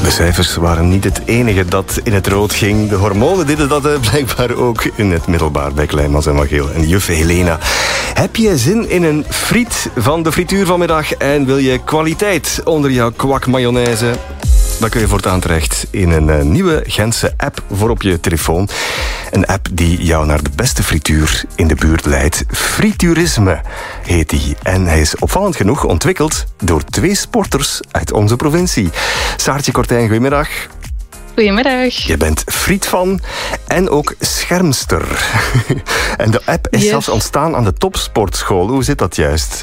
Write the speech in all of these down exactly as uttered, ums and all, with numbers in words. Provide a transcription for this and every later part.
De cijfers waren niet het enige dat in het rood ging. De hormonen deden dat uh, blijkbaar ook in het middelbaar bij Kleinmans en Van Geel. En juf Helena, heb je zin in een friet van de frituur vanmiddag en wil je kwaliteit onder jouw kwak mayonaise? Dan kun je voortaan terecht in een uh, nieuwe Gentse app voor op je telefoon. Een app die jou naar de beste frituur in de buurt leidt. Friturisme heet die. En hij is opvallend genoeg ontwikkeld door twee sporters uit onze provincie. Saartje Kortijn, goedemiddag. Goedemiddag. Je bent frietfan en ook schermster. En de app is yes. zelfs ontstaan aan de topsportschool. Hoe zit dat juist?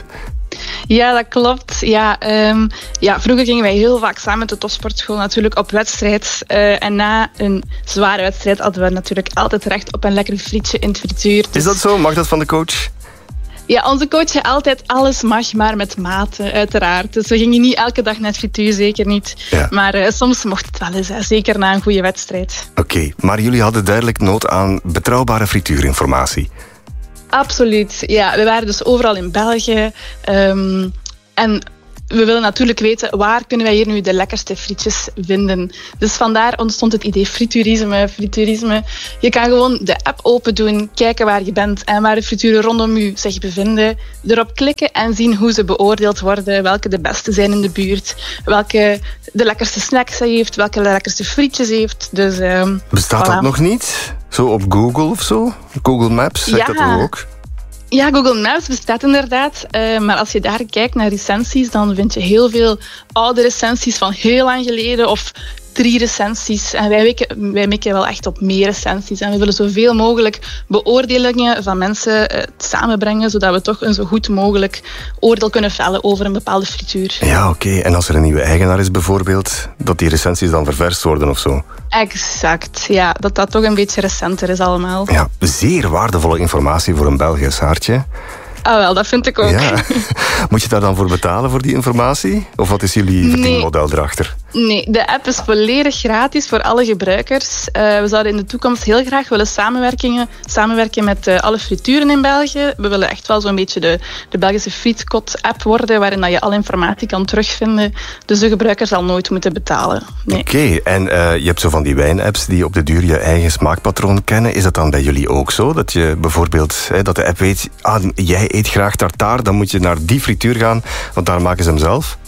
Ja, dat klopt. Ja, um, ja, vroeger gingen wij heel vaak samen met de topsportschool natuurlijk op wedstrijd. Uh, en na een zware wedstrijd hadden we natuurlijk altijd recht op een lekker frietje in het frituur. Dus... Is dat zo? Mag dat van de coach? Ja, onze coach zei altijd, alles mag, maar met mate, uiteraard. Dus we gingen niet elke dag naar het frituur, zeker niet. Ja. Maar uh, soms mocht het wel eens, hè, zeker na een goede wedstrijd. Oké, okay, maar jullie hadden duidelijk nood aan betrouwbare frituurinformatie. Absoluut, ja. We waren dus overal in België. Um, en we willen natuurlijk weten, waar kunnen wij hier nu de lekkerste frietjes vinden? Dus vandaar ontstond het idee friturisme. friturisme. Je kan gewoon de app open doen, kijken waar je bent en waar de frituren rondom je zich bevinden. Erop klikken en zien hoe ze beoordeeld worden, welke de beste zijn in de buurt, welke de lekkerste snacks hij heeft, welke de lekkerste frietjes heeft. Dus, um, Bestaat voilà. dat nog niet? Zo op Google of zo? Google Maps, zegt ja. dat toch ook? Ja, Google Maps bestaat inderdaad. Uh, maar als je daar kijkt naar recensies, dan vind je heel veel oude recensies van heel lang geleden of drie recensies. En wij mikken, wij mikken wel echt op meer recensies. En we willen zoveel mogelijk beoordelingen van mensen uh, samenbrengen, zodat we toch een zo goed mogelijk oordeel kunnen vellen over een bepaalde frituur. Ja, oké. Okay. En als er een nieuwe eigenaar is bijvoorbeeld, dat die recensies dan ververst worden of zo? Exact, ja. Dat dat toch een beetje recenter is allemaal. Ja, zeer waardevolle informatie voor een Belgisch hartje. Ah wel, dat vind ik ook. Ja. Moet je daar dan voor betalen voor die informatie? Of wat is jullie verdienmodel erachter? Nee, de app is volledig gratis voor alle gebruikers. Uh, we zouden in de toekomst heel graag willen samenwerken, samenwerken met uh, alle frituren in België. We willen echt wel zo'n beetje de, de Belgische frietkot-app worden, waarin dat je alle informatie kan terugvinden. Dus de gebruiker zal nooit moeten betalen. Nee. Oké, okay, en uh, je hebt zo van die wijnapps die op de duur je eigen smaakpatroon kennen. Is dat dan bij jullie ook zo? Dat je bijvoorbeeld, hè, dat de app weet, ah, jij eet graag tartaar, dan moet je naar die frituur gaan, want daar maken ze hem zelf?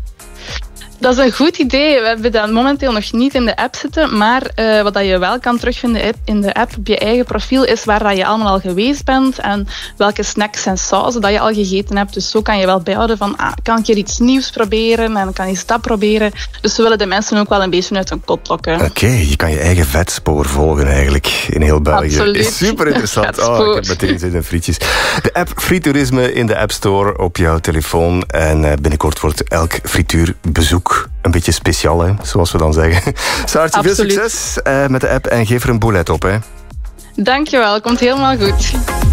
Dat is een goed idee. We hebben dat momenteel nog niet in de app zitten. Maar uh, wat je wel kan terugvinden in de app op je eigen profiel is waar dat je allemaal al geweest bent en welke snacks en sauzen dat je al gegeten hebt. Dus zo kan je wel bijhouden van, ah, kan ik hier iets nieuws proberen en kan je dat proberen. Dus we willen de mensen ook wel een beetje uit hun kot lokken. Oké, okay, je kan je eigen vetspoor volgen eigenlijk in heel België. Absoluut. Super interessant. Oh, ik heb meteen zin in frietjes. De app Friturisme in de App Store op jouw telefoon. En binnenkort wordt elk frituurbezoek een beetje speciaal, hè, zoals we dan zeggen. Saartje, veel succes uh, met de app en geef er een boulet op. Hè. Dankjewel, komt helemaal goed.